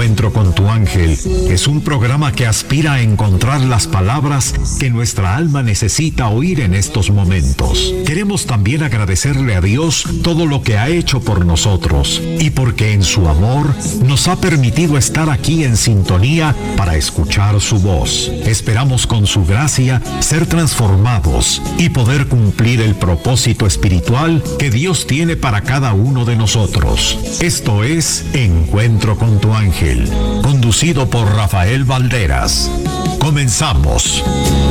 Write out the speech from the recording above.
Encuentro con tu ángel es un programa que aspira a encontrar las palabras que nuestra alma necesita oír en estos momentos. Queremos también agradecerle a Dios todo lo que ha hecho por nosotros y porque en su amor nos ha permitido estar aquí en sintonía para escuchar su voz. Esperamos con su gracia ser transformados y poder cumplir el propósito espiritual que Dios tiene para cada uno de nosotros. Esto es Encuentro con tu ángel, conducido por Rafael Valderas. Comenzamos.